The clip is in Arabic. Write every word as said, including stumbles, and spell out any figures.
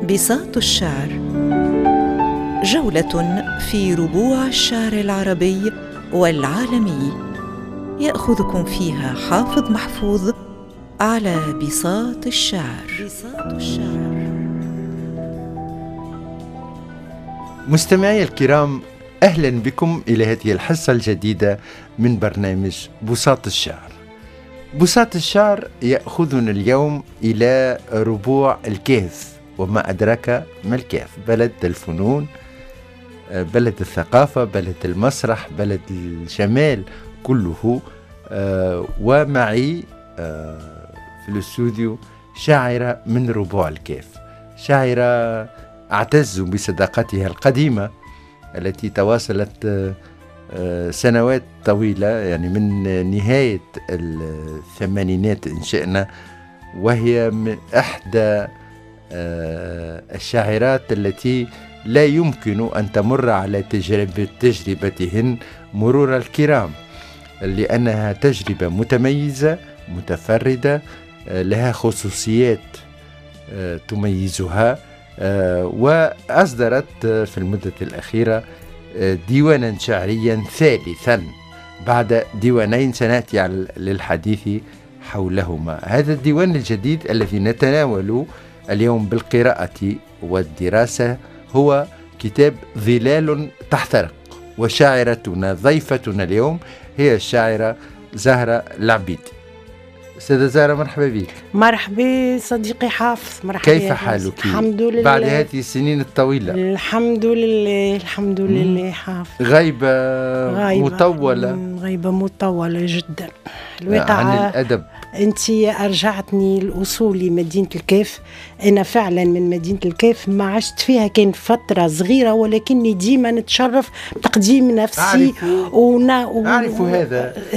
بساط الشعر، جولة في ربوع الشعر العربي والعالمي، يأخذكم فيها حافظ محفوظ على بساط الشعر. بساط الشعر. مستمعي الكرام، أهلا بكم إلى هذه الحصة الجديدة من برنامج بساط الشعر. بساط الشعر يأخذنا اليوم إلى ربوع الكهف، وما أدراك ما الكهف؟ بلد الفنون، بلد الثقافة، بلد المسرح، بلد الجمال كله. ومعي في الاستوديو شاعرة من ربوع الكهف، شاعرة أعتز بصداقتها القديمة التي تواصلت سنوات طويلة، يعني من نهاية الثمانينات إن شئنا، وهي من إحدى الشاعرات التي لا يمكن أن تمر على تجربة تجربتهن مرور الكرام، لأنها تجربة متميزة متفردة، لها خصوصيات تميزها، وأصدرت في المدة الأخيرة ديوانا شعريا ثالثا بعد ديوانين سنأتي للحديث حولهما. هذا الديوان الجديد الذي نتناول اليوم بالقراءة والدراسة هو كتاب ظلال تحترق، وشاعرتنا ضيفتنا اليوم هي الشاعرة زهرة العبيدي. أستاذة زهرة، مرحبا بك. مرحبا صديقي حافظ، مرحبا. كيف حالك؟ الحمد لله بعد هذه السنين الطويلة. الحمد لله الحمد لله حافظ. غيبة, غيبة مطولة. غيبة مطولة جدا. الواقع عن الأدب. أنت أرجعتني لأصولي مدينة الكهف. أنا فعلا من مدينة الكهف، ما عشت فيها كان فترة صغيرة، ولكني ديما نتشرف بتقديم نفسي. أعرف, ونا... أعرف هذا.